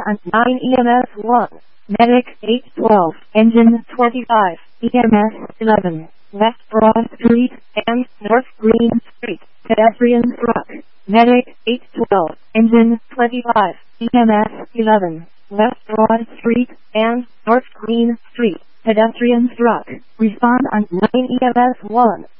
on 9 EMS 1. Medic 812, Engine 25, EMS 11, West Broad Street and North Green Street, pedestrian struck. Medic 812, Engine 25, EMS 11, West Broad Street and North Green Street, pedestrian struck. Respond on 9 EMS 1.